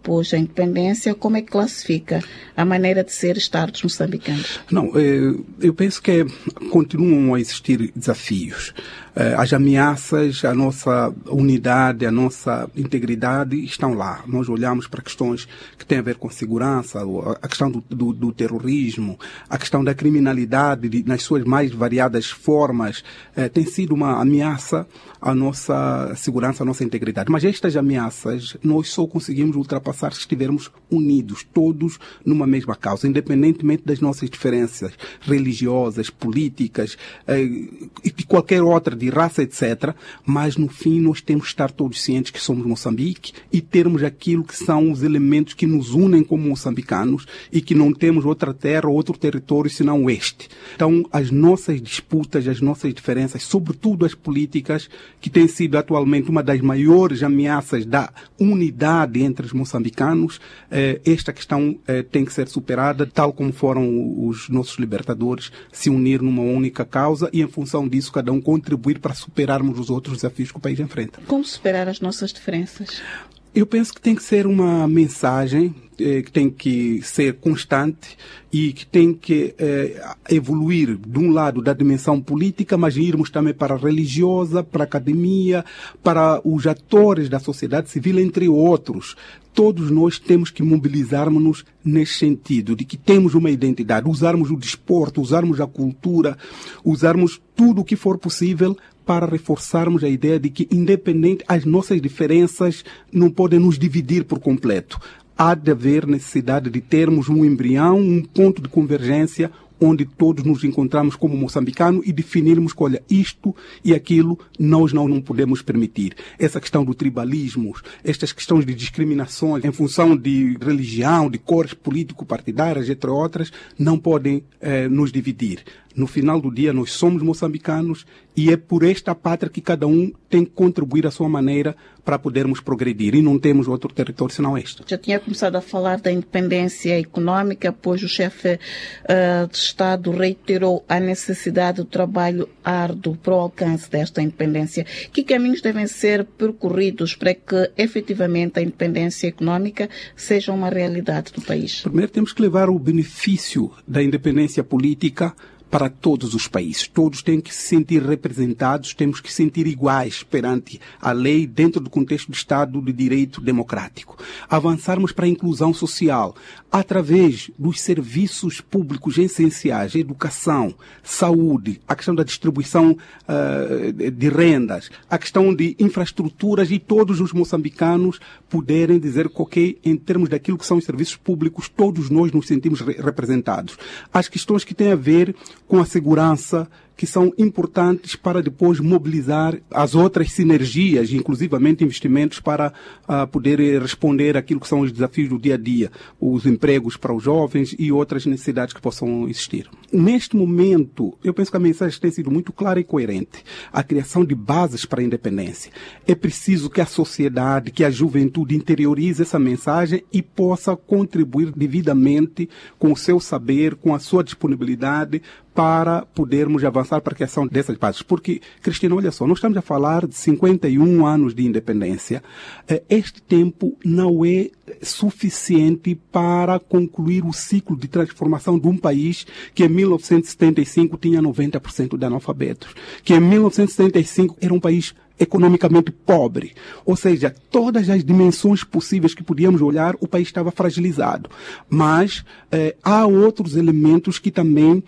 após a independência, como é que classifica a maneira de ser e estar dos moçambicanos? Não, eu penso que continuam a existir desafios. As ameaças, a nossa unidade, a nossa integridade estão lá. Nós olhamos para questões que têm a ver com segurança, a questão do terrorismo, a questão da criminalidade nas suas mais variadas formas, tem sido uma ameaça à nossa segurança, à nossa integridade. Mas estas ameaças nós só conseguimos ultrapassar se estivermos unidos, todos numa mesma causa, independentemente das nossas diferenças religiosas, políticas e de qualquer outra, de raça, etc. Mas no fim nós temos que estar todos cientes que somos Moçambique e termos aquilo que são os elementos que nos unem como moçambicanos e que não temos outra terra, outro território senão este. Então as nossas disputas, as nossas diferenças, sobretudo as políticas, que tem sido atualmente uma das maiores ameaças da unidade entre os moçambicanos, esta questão tem que ser superada, tal como foram os nossos libertadores, se unir numa única causa e, em função disso, cada um contribuir para superarmos os outros desafios que o país enfrenta. Como superar as nossas diferenças? Eu penso que tem que ser uma mensagem que tem que ser constante e que tem que evoluir de um lado da dimensão política, mas irmos também para a religiosa, para a academia, para os atores da sociedade civil, entre outros. Todos nós temos que mobilizarmos-nos nesse sentido, de que temos uma identidade, usarmos o desporto, usarmos a cultura, usarmos tudo o que for possível para reforçarmos a ideia de que, independente, as nossas diferenças não podem nos dividir por completo. Há de haver necessidade de termos um embrião, um ponto de convergência, onde todos nos encontramos como moçambicanos e definirmos que, olha, isto e aquilo nós não podemos permitir. Essa questão do tribalismo, estas questões de discriminações em função de religião, de cores político-partidárias, entre outras, não podem nos dividir. No final do dia, nós somos moçambicanos e é por esta pátria que cada um tem que contribuir à sua maneira para podermos progredir. E não temos outro território senão este. Já tinha começado a falar da independência econômica, pois o chefe de Estado reiterou a necessidade do trabalho árduo para o alcance desta independência. Que caminhos devem ser percorridos para que, efetivamente, a independência econômica seja uma realidade do país? Primeiro, temos que levar o benefício da independência política para todos os países. Todos têm que se sentir representados, temos que se sentir iguais perante a lei dentro do contexto do Estado de Direito democrático. Avançarmos para a inclusão social através dos serviços públicos essenciais, educação, saúde, a questão da distribuição de rendas, a questão de infraestruturas e todos os moçambicanos poderem dizer que, ok, em termos daquilo que são os serviços públicos, todos nós nos sentimos representados. As questões que têm a ver com a segurança, que são importantes para depois mobilizar as outras sinergias, inclusivamente investimentos para poder responder àquilo que são os desafios do dia a dia, os empregos para os jovens e outras necessidades que possam existir. Neste momento, eu penso que a mensagem tem sido muito clara e coerente. A criação de bases para a independência. É preciso que a sociedade, que a juventude interiorize essa mensagem e possa contribuir devidamente com o seu saber, com a sua disponibilidade, para podermos avançar para a criação dessas bases. Porque, Cristina, olha só, nós estamos a falar de 51 anos de independência. Este tempo não é suficiente para concluir o ciclo de transformação de um país que em 1975 tinha 90% de analfabetos, que em 1975 era um país economicamente pobre. Ou seja, todas as dimensões possíveis que podíamos olhar, o país estava fragilizado. Mas há outros elementos que também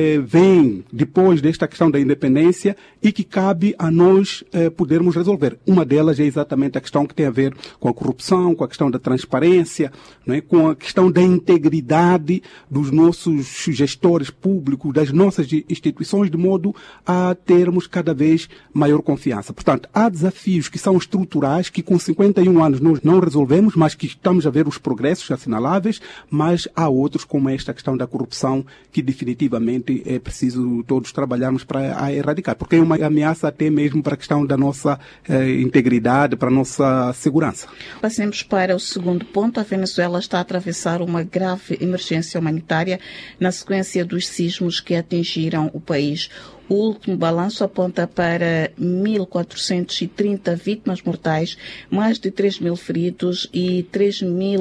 vêm depois desta questão da independência e que cabe a nós podermos resolver. Uma delas é exatamente a questão que tem a ver com a corrupção, com a questão da transparência, não é? Com a questão da integridade dos nossos gestores públicos, das nossas instituições, de modo a termos cada vez maior confiança. Portanto, há desafios que são estruturais, que com 51 anos nós não resolvemos, mas que estamos a ver os progressos assinaláveis, mas há outros, como esta questão da corrupção, que definitivamente é preciso todos trabalharmos para a erradicar, porque é uma ameaça até mesmo para a questão da nossa integridade, para a nossa segurança. Passemos para o segundo ponto. A Venezuela está a atravessar uma grave emergência humanitária na sequência dos sismos que atingiram o país. O último balanço aponta para 1.430 vítimas mortais, mais de 3.000 feridos e 3.000